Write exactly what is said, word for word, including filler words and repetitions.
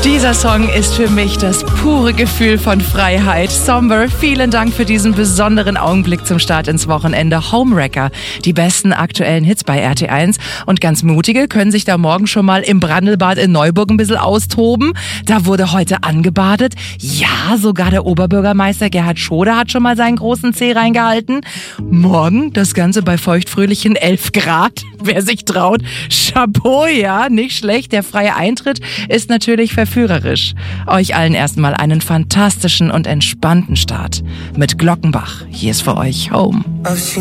Dieser Song ist für mich das pure Gefühl von Freiheit. Somber, vielen Dank für diesen besonderen Augenblick zum Start ins Wochenende. Homewrecker, die besten aktuellen Hits bei R T eins. Und ganz Mutige können sich da morgen schon mal im Brandelbad in Neuburg ein bisschen austoben. Da wurde heute angebadet. Ja, sogar der Oberbürgermeister Gerhard Schröder hat schon mal seinen großen Zeh reingehalten. Morgen das Ganze bei feuchtfröhlichen elf Grad. Wer sich traut, Chapeau, ja, nicht schlecht. Der freie Eintritt ist natürlich verführerisch. Euch allen erstmal einen fantastischen und entspannten Start mit Glockenbach. Hier ist für euch Home.